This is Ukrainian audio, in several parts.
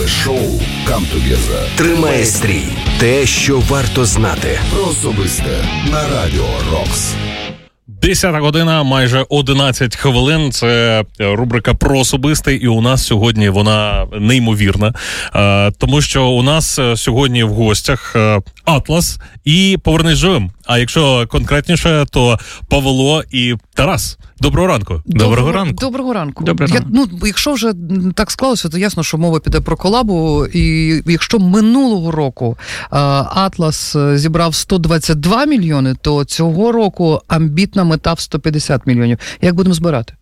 Шоу «Come Together» тримає стрій. Те, що варто знати. Про особисте на Радіо Рокс. 10 година, майже 11 хвилин. Це рубрика «Про особисте», і у нас сьогодні вона неймовірна. Тому що у нас сьогодні в гостях Атлас і «Повернись живим». А якщо конкретніше, то Павло і Тарас. Доброго ранку. Доброго ранку. Доброго ранку. Доброго ранку. Якщо вже так склалося, то ясно, що мова піде про колабу. І якщо минулого року Атлас зібрав 122 мільйони, то цього року амбітна мета в 150 мільйонів. Як будемо збирати?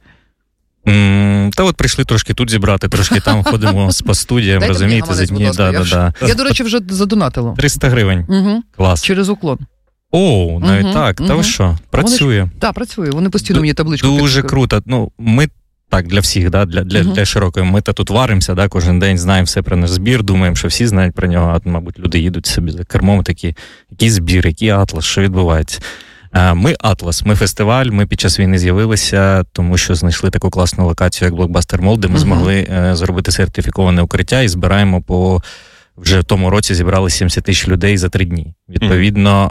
Та от прийшли трошки тут зібрати, трошки там ходимо по студіям, розумієте? Я, до речі, вже задонатила. 300 гривень. Угу. Клас. Через уклон. О, навіть так. Та ви що? Працює. Так, працює. Вони постійно мені табличку дуже круто. Ну, ми так, для всіх, для широкої. Ми тут варимося, кожен день знаємо все про наш збір, думаємо, що всі знають про нього, а, мабуть, люди їдуть собі за кермом такі, який збір, який Атлас, що відбувається. Ми Атлас, ми фестиваль, ми під час війни з'явилися, тому що знайшли таку класну локацію, як Blockbuster Mall, де ми змогли зробити сертифіковане укриття і збираємо вже в тому році зібрали 70 тисяч людей за 3 дні. Відповідно,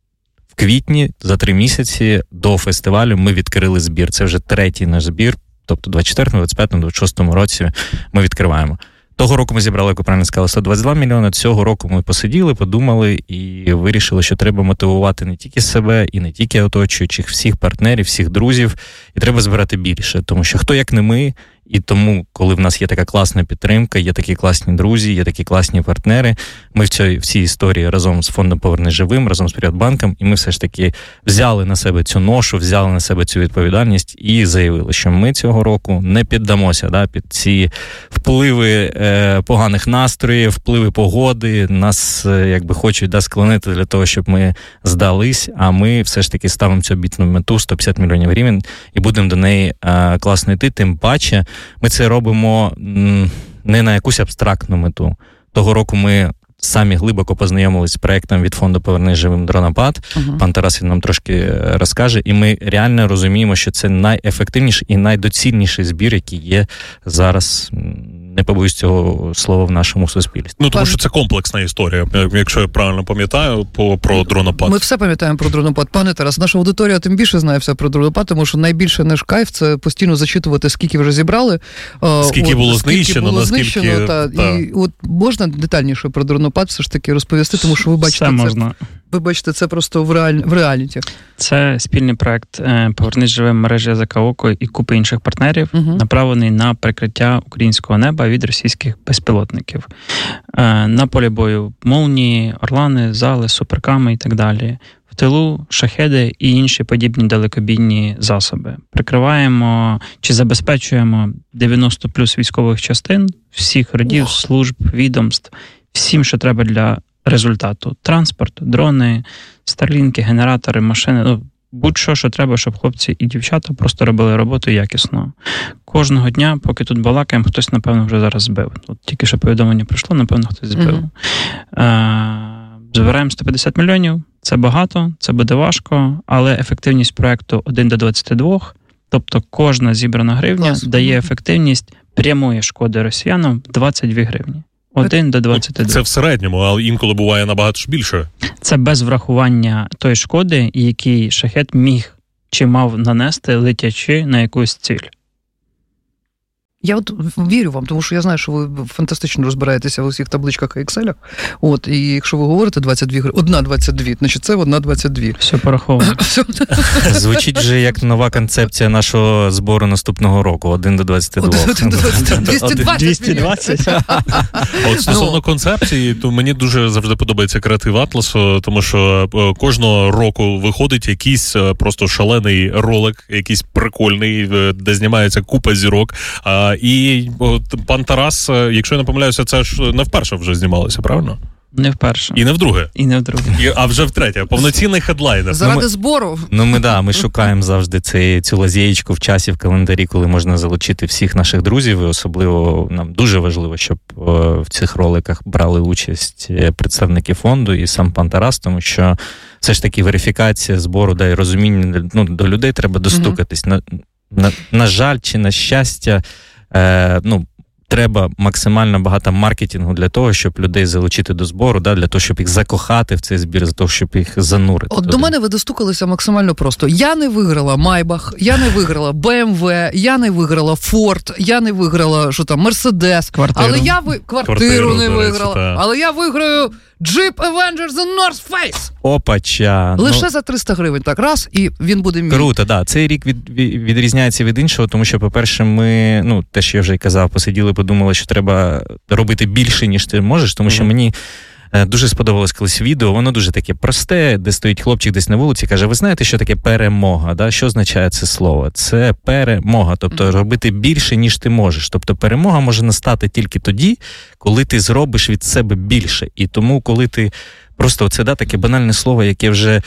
в квітні, за 3 місяці до фестивалю ми відкрили збір. Це вже 3-й наш збір, тобто 24-му, 25-му, 26-му році ми відкриваємо. Того року ми зібрали, як ви правильно сказали, 122 мільйони. Цього року ми посиділи, подумали і вирішили, що треба мотивувати не тільки себе і не тільки оточуючих, всіх партнерів, всіх друзів. І треба збирати більше, тому що хто як не ми. І тому, коли в нас є така класна підтримка, є такі класні друзі, є такі класні партнери, ми в цій історії разом з фондом «Повернись живим», разом з «Приватбанком», і ми все ж таки взяли на себе цю ношу, взяли на себе цю відповідальність і заявили, що ми цього року не піддамося під ці впливи поганих настроїв, впливи погоди. Нас хочуть склонити для того, щоб ми здались, а ми все ж таки ставимо цю обітну мету 150 мільйонів гривень і будемо до неї класно йти, тим паче. Ми це робимо не на якусь абстрактну мету. Того року ми самі глибоко познайомились з проєктом від фонду «Повернись живим» «Дронопад». Пан Тарас нам трошки розкаже. І ми реально розуміємо, що це найефективніший і найдоцільніший збір, який є зараз, не побоюсь цього слова, в нашому суспільстві. Тому що це комплексна історія, якщо я правильно пам'ятаю, про «Дронопад». Ми все пам'ятаємо про «Дронопад». Пане Тарас, наша аудиторія тим більше знає все про «Дронопад», тому що найбільше наш кайф – це постійно зачитувати, скільки вже зібрали. Скільки було знищено, наскільки... І от можна детальніше про «Дронопад» все ж таки розповісти, тому що ви бачите, це просто в реаліті. Це спільний проект «Повернись живим» мережі «ЯЗК ОКО» і купи інших партнерів, направлений на прикриття українського неба від російських безпілотників. На полі бою молнії, орлани, зали, суперками і так далі. В тилу шахеди і інші подібні далекобійні засоби. Прикриваємо чи забезпечуємо 90 плюс військових частин, всіх родів, служб, відомств, всім, що треба для результату. Транспорт, дрони, старлінки, генератори, машини, будь-що, що треба, щоб хлопці і дівчата просто робили роботу якісно. Кожного дня, поки тут балакаємо, хтось, напевно, вже зараз збив. От тільки що повідомлення прийшло, напевно, хтось збив. Збираємо 150 мільйонів, це багато, це буде важко, але ефективність проєкту 1:22, тобто кожна зібрана гривня дає ефективність прямої шкоди росіянам 22 гривні. 1:22. Це в середньому, але інколи буває набагато ж більше. Це без врахування тої шкоди, який шахет міг чи мав нанести, летячи на якусь ціль. Я от вірю вам, тому що я знаю, що ви фантастично розбираєтеся в усіх табличках і екселях. От, і якщо ви говорите 22 гривень, 1:22, значить це 1:22. Все пораховано. Звучить вже як нова концепція нашого збору наступного року. 1:22. 220. От стосовно концепції, то мені дуже завжди подобається креатив Атласу, тому що кожного року виходить якийсь просто шалений ролик, якийсь прикольний, де знімається купа зірок. І пан Тарас, якщо я не помиляюся, це ж не вперше вже знімалося, правильно? Не вперше. І не вдруге. І не вдруге. А вже втретє. Повноцінний хедлайнер. Заради збору. Ми шукаємо завжди цю лазєєчку в часі, в календарі, коли можна залучити всіх наших друзів. І особливо нам дуже важливо, щоб в цих роликах брали участь представники фонду і сам пан Тарас, тому що все ж таки верифікація збору, і розуміння до людей треба достукатись. На жаль, чи на щастя, треба максимально багато маркетингу для того, щоб людей залучити до збору, да, для того, щоб їх закохати в цей збір, для того, щоб їх занурити. От до мене ви достукалися максимально просто. Я не виграла Майбах, я не виграла BMW, я не виграла Ford, я не виграла, що там, Mercedes, але я квартиру не виграла, але я виграю Jeep Avenger The North Face. Опача. Лише за 300 гривень, так, раз, і він буде мій. Круто, да. Цей рік відрізняється від іншого, тому що, по-перше, ми, те, що я вже й казав, посиділи, подумали, що треба робити більше, ніж ти можеш, тому що мені дуже сподобалось колись відео, воно дуже таке просте, де стоїть хлопчик десь на вулиці, каже, ви знаєте, що таке перемога, да? Що означає це слово? Це перемога, тобто робити більше, ніж ти можеш. Тобто перемога може настати тільки тоді, коли ти зробиш від себе більше. І тому, коли ти просто це, да, таке банальне слово, яке вже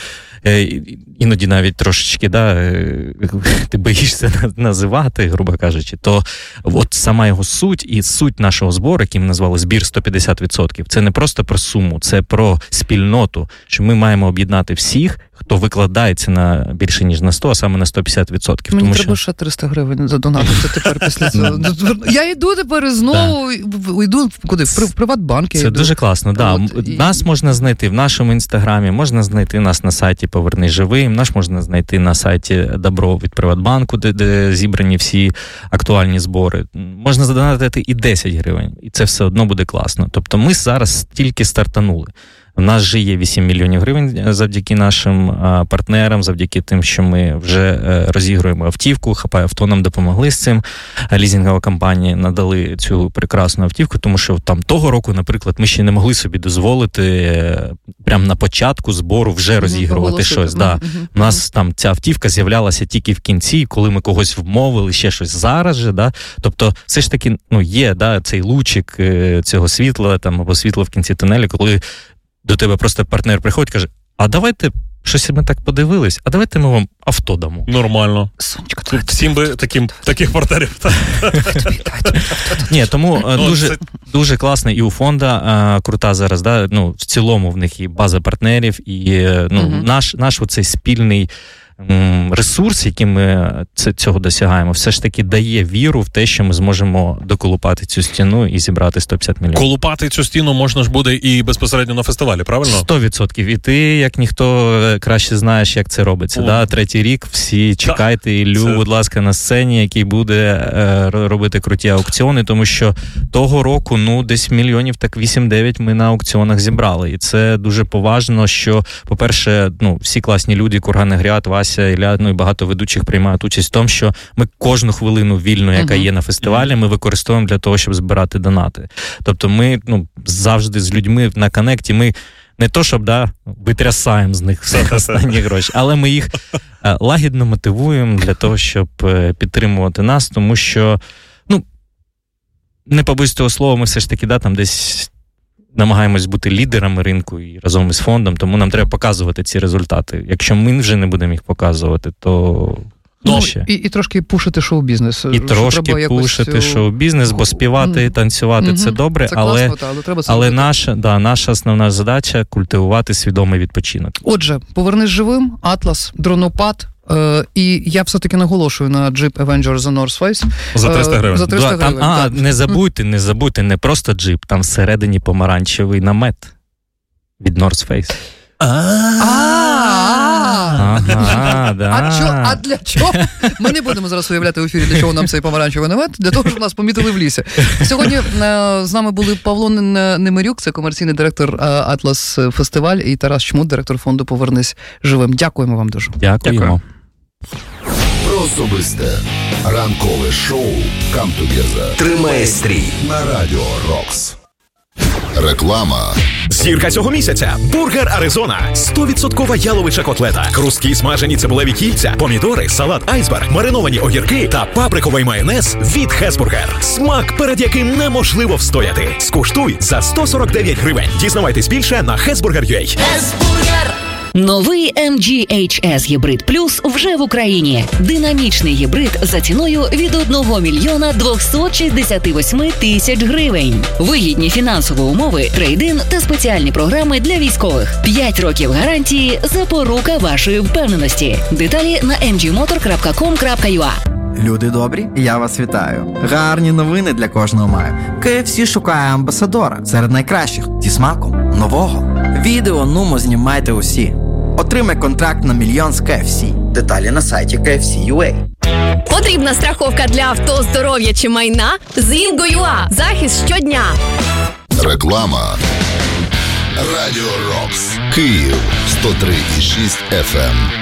іноді навіть трошечки, да, ти боїшся називати, грубо кажучи, то от сама його суть і суть нашого збору, який ми назвали збір 150%, це не просто про суму, це про спільноту, що ми маємо об'єднати всіх, хто викладається на більше, ніж на 100, а саме на 150%. Мені треба ще 300 гривень задонатити тепер після цього. Я йду тепер і знову, йду куди? В Приватбанк. Це дуже класно, да. Нас можна знайти в нашому інстаграмі, можна знайти нас на сайті «Повернись живим», наш можна знайти на сайті «Добро» від Приватбанку, де зібрані всі актуальні збори. Можна задонатити і 10 гривень, і це все одно буде класно. Тобто ми зараз тільки стартанули. У нас же є 8 мільйонів гривень завдяки нашим партнерам, завдяки тим, що ми вже розігруємо автівку, Хапай авто нам допомогли з цим. Лізінгова компанія надали цю прекрасну автівку, тому що там того року, наприклад, ми ще не могли собі дозволити прямо на початку збору вже розігрувати щось. Да. У нас там ця автівка з'являлася тільки в кінці, коли ми когось вмовили, ще щось зараз же. Да. Тобто все ж таки є, да, цей лучик цього світла там, або світло в кінці тунелю, коли до тебе просто партнер приходить і каже, а давайте, щось ми так подивились, а давайте ми вам авто дамо. Нормально. Сонечко, всім би таких партнерів. Ні, тому дуже класно і у фонда крута зараз, да, в цілому в них і база партнерів, і наш оцей спільний ресурс, яким ми цього досягаємо, все ж таки дає віру в те, що ми зможемо доколупати цю стіну і зібрати 150 мільйонів. Колупати цю стіну можна ж буде і безпосередньо на фестивалі, правильно? 100%. І ти, як ніхто, краще знаєш, як це робиться. Да? 3-й рік, всі чекайте Іллю, будь ласка, на сцені, який буде робити круті аукціони, тому що того року, десь мільйонів, так 8-9 ми на аукціонах зібрали. І це дуже поважно, що, по-перше, всі класні люди, Курган Агріат, Вася, Ілля, і багато ведучих приймають участь в тому, що ми кожну хвилину вільну, яка є на фестивалі, ми використовуємо для того, щоб збирати донати. Тобто ми завжди з людьми на коннекті, ми не то, щоб витрясаємо з них всіх останні гроші, але ми їх лагідно мотивуємо для того, щоб підтримувати нас, тому що, не побоюсь цього слова, ми все ж таки, там десь намагаємось бути лідерами ринку і разом із фондом, тому нам треба показувати ці результати. Якщо ми вже не будемо їх показувати, то ще. І трошки пушити шоу-бізнес. І трошки пушити шоу-бізнес, бо співати і танцювати це добре, це класно, треба але наша основна задача – культивувати свідомий відпочинок. Отже, «Повернись живим», «Атлас», «Дронопад», і я все-таки наголошую на Jeep Avenger The North Face. За 300 гривень. За 300 гривень. Не забудьте, не просто джип, там всередині помаранчевий намет від North Face. А для чого? Ми не будемо зараз уявляти в ефірі, для чого нам цей помаранчевий намет, для того, щоб нас помітили в лісі. Сьогодні з нами були Павло Немирюк, це комерційний директор «Атлас Фестиваль», і Тарас Чмут, директор фонду «Повернись живим». Дякуємо вам дуже. Дякуємо. Про особисте ранкове шоу «Come Together» Тримає стрій на Радіо Рокс. Реклама. Зірка цього місяця. Бургер Аризона. 100% яловича котлета. Хрусткі смажені цибулеві кільця, помідори, салат айсберг, мариновані огірки та паприковий майонез від Хесбургер. Смак, перед яким неможливо встояти. Скуштуй за 149 гривень. Дізнавайтесь більше на Hesburger.ua. Хесбургер! Новий MG HS Гібрид Плюс вже в Україні. Динамічний гібрид за ціною від 1 мільйона 268 тисяч гривень. Вигідні фінансові умови, трейд-ін та спеціальні програми для військових. 5 років гарантії – запорука вашої впевненості. Деталі на mgmotor.com.ua. Люди добрі, я вас вітаю. Гарні новини для кожного маю. KFC шукає амбасадора серед найкращих зі смаком нового. Відео нумо знімайте усі. Отримай контракт на 1 мільйон з KFC. Деталі на сайті KFC.ua. Потрібна страховка для авто, здоров'я чи майна? З Інго.ua. Захист щодня. Реклама. Радіо Рокс. Київ 103,6 FM.